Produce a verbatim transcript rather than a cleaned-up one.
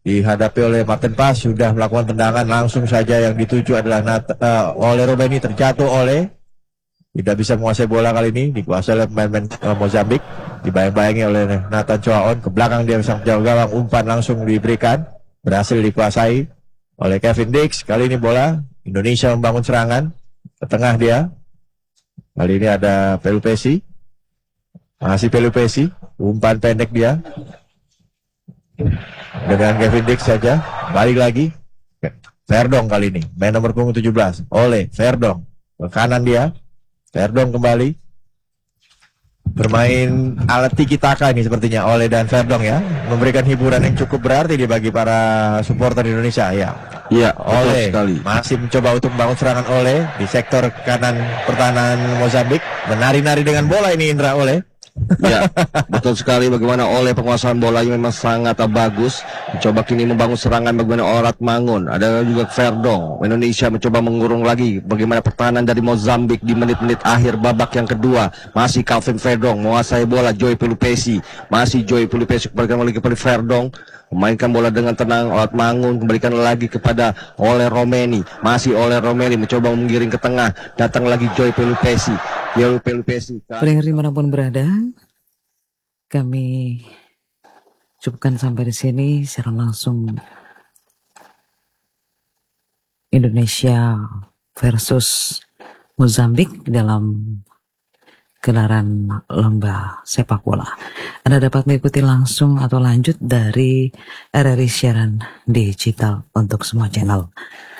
dihadapi oleh Martin Pas, sudah melakukan tendangan langsung saja yang dituju adalah Nat, uh, oleh Romeni, terjatuh oleh, tidak bisa menguasai bola kali ini, dikuasai oleh pemain uh, Mozambik, dibayang-bayangi oleh Nathan Choaon, ke belakang dia sang jauh gawang, umpan langsung diberikan, berhasil dikuasai oleh Kevin Dix. Kali ini bola Indonesia membangun serangan ke tengah dia, kali ini ada Pelupesi, masih Pelupesi, umpan pendek dia dengan Kevin Dix saja, balik lagi Verdong kali ini, main nomor punggung tujuh belas, oleh Verdong, ke kanan dia, Verdong kembali, bermain alat tiki taka ini sepertinya Oleh dan Verdong ya, memberikan hiburan yang cukup berarti di bagi para supporter Indonesia ya. Iya, Oleh sekali. masih mencoba untuk membangun serangan Oleh di sektor kanan pertahanan Mozambik, menari-nari dengan bola ini Indra Oleh. Ya, betul sekali. Bagaimana oleh penguasaan bolanya memang sangat bagus. Mencoba kini membangun serangan bagaimana Orat Mangun. Ada juga Verdong. Indonesia mencoba mengurung lagi bagaimana pertahanan dari Mozambik di menit-menit akhir babak yang kedua. Masih Calvin Verdong menguasai bola. Joy Pelupesi. Masih Joy Pelupesi kembalikan lagi kepada Verdong. Memainkan bola dengan tenang. Orat Mangun kembalikan lagi kepada oleh Romeni. Masih oleh Romeni mencoba menggiring ke tengah. Datang lagi Joy Pelupesi. Joy Pelupesi. Pendengar dimanapun berada, kami cukupkan sampai di sini secara langsung Indonesia versus Mozambik dalam gelaran lomba sepak bola. Anda dapat mengikuti langsung atau lanjut dari R R I siaran digital untuk semua channel.